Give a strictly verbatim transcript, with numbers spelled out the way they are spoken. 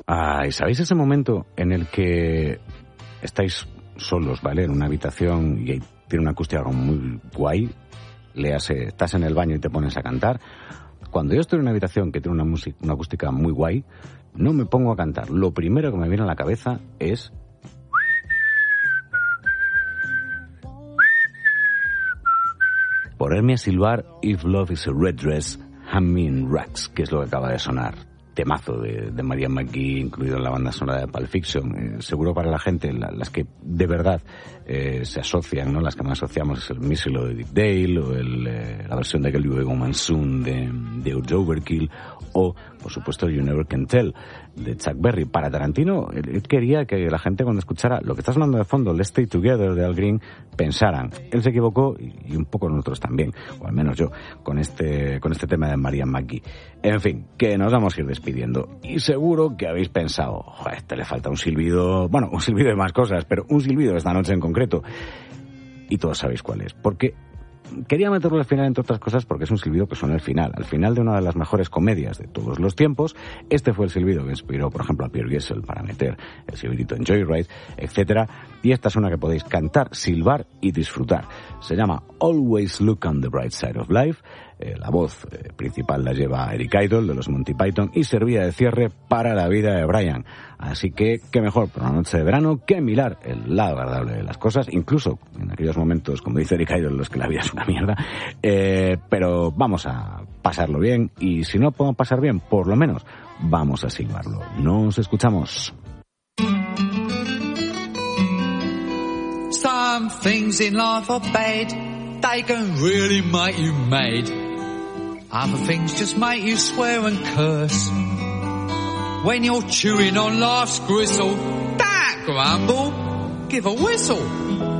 Ah, ¿y sabéis ese momento en el que estáis solos, ¿vale? En una habitación y tiene una acústica muy guay, léase, estás en el baño y te pones a cantar. Cuando yo estoy en una habitación que tiene una, música, una acústica muy guay, no me pongo a cantar. Lo primero que me viene a la cabeza es... ponerme a silbar If Love is a Red Dress, Hand Me in Rags, que es lo que acaba de sonar. Temazo de, de Marian McGee, incluido en la banda sonora de Pulp Fiction. Eh, seguro para la gente, la, las que de verdad eh, se asocian, ¿no? Las que más asociamos es el Mísilo de Dick Dale, o el, eh, la versión de Girl You Go Monsoon de, de Urge Overkill, o, por supuesto, You Never Can Tell, de Chuck Berry. Para Tarantino, él quería que la gente, cuando escuchara lo que está sonando de fondo, Let's Stay Together de Al Green, pensaran. Él se equivocó, y un poco nosotros también, o al menos yo, con este, con este tema de Marian McGee. En fin, que nos vamos a ir despidiendo. Y seguro que habéis pensado, joder, a este le falta un silbido, bueno, un silbido de más cosas, pero un silbido esta noche en concreto. Y todos sabéis cuál es. Porque quería meterlo al final, entre otras cosas, porque es un silbido que suena al final. Al final de una de las mejores comedias de todos los tiempos. Este fue el silbido que inspiró, por ejemplo, a Pierre Gessel para meter el silbidito en Joyride, etcétera. Y esta es una que podéis cantar, silbar y disfrutar. Se llama Always Look on the Bright Side of Life. Eh, la voz eh, principal la lleva Eric Idle, de los Monty Python, y servía de cierre para la vida de Brian. Así que, qué mejor por una noche de verano que mirar el lado agradable de las cosas, incluso en aquellos momentos, como dice Eric Idle, en los que la vida es una mierda. Eh, pero vamos a pasarlo bien, y si no podemos pasar bien, por lo menos vamos a silbarlo. Nos escuchamos. Some things in life are bad, they can really make you mad. Other things just make you swear and curse. When you're chewing on life's gristle, don't grumble, give a whistle.